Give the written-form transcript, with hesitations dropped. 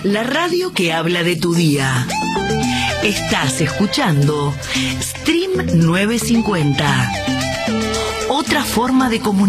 la radio que habla de tu día. Estás escuchando Stream 950. Otra forma de comunicar.